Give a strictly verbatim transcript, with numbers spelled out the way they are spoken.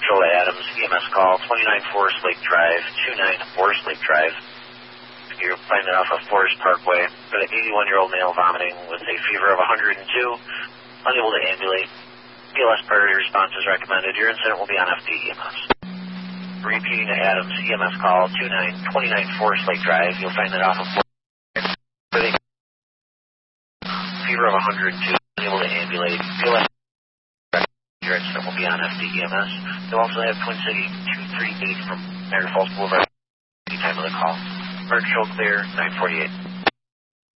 Patrol to Adams, E M S call, twenty-nine Forest Lake Drive, twenty-nine Forest Lake Drive. You're finding off of Forest Parkway. Got an eighty-one-year-old male vomiting with a fever of one hundred two, unable to ambulate. B L S priority response is recommended. Your incident will be on F D E M S. Repeating to Adams, E M S call, twenty-nine twenty-nine Forest Lake Drive. You'll find that off of Forest Lake. Fever of one hundred two, unable to ambulate. B L S your incident will be on F D E M S. You'll also have Twin City two three eight from Niagara Falls Boulevard. Any time of the call. Bird Control clear, nine forty-eight.